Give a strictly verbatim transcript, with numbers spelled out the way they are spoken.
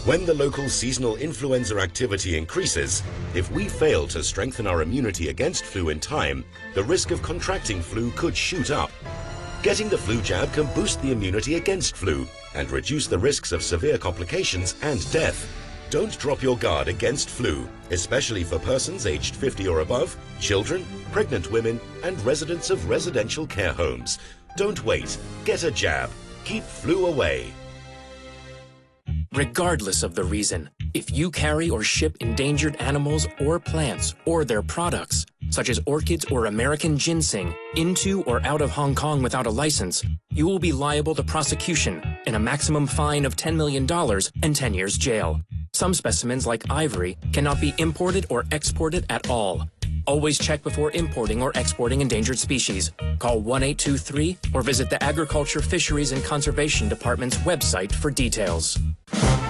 When the local seasonal influenza activity increases, if we fail to strengthen our immunity against flu in time, the risk of contracting flu could shoot up. Getting the flu jab can boost the immunity against flu and reduce the risks of severe complications and death. Don't drop your guard against flu, especially for persons aged fifty or above, children, pregnant women, and residents of residential care homes. Don't wait. Get a jab. Keep flu away. Regardless of the reason, if you carry or ship endangered animals or plants or their products, such as orchids or American ginseng, into or out of Hong Kong without a license, you will be liable to prosecution and a maximum fine of ten million dollars and ten years jail. Some specimens, like ivory, cannot be imported or exported at all. Always check before importing or exporting endangered species. Call one eight two three or visit the Agriculture, Fisheries, and Conservation Department's website for details.